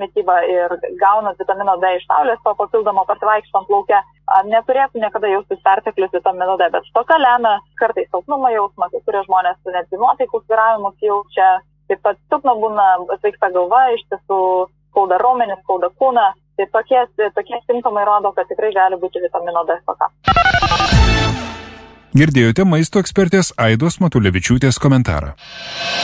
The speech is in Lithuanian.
mitybą ir gauna vitamino D iš saulės, to papildomo pasivaikštant lauke, neturėtų niekada jaustis perteklius vitamino D, bet stoka lemia kartais silpnumo jausmą, kai kurie žmonės netgi nuotaikų svyravimus jaučia, taip pat silpna būna, svaigsta galva, iš tiesų skauda raumenis, skauda kūną, tai tokie simptomai rodo, kad tikrai gali būti vitamino D stoka. Girdėjote maisto ekspertės Aidos Matulevičiūtės komentarą.